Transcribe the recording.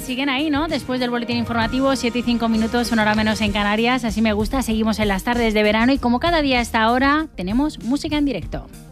siguen ahí, ¿no? Después del boletín informativo, 7 y 5 minutos, una hora menos en Canarias. Así me gusta, seguimos en las tardes de verano y como cada día a esta hora, tenemos música en directo.